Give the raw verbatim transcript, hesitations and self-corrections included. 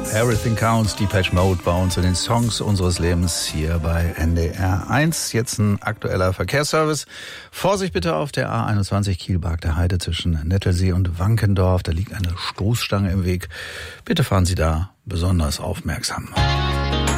Everything Counts, Depeche Mode bei uns in den Songs unseres Lebens hier bei N D R eins. Jetzt ein aktueller Verkehrsservice. Vorsicht bitte auf der A einundzwanzig Kielbark der Heide zwischen Nettelsee und Wankendorf. Da liegt eine Stoßstange im Weg. Bitte fahren Sie da besonders aufmerksam.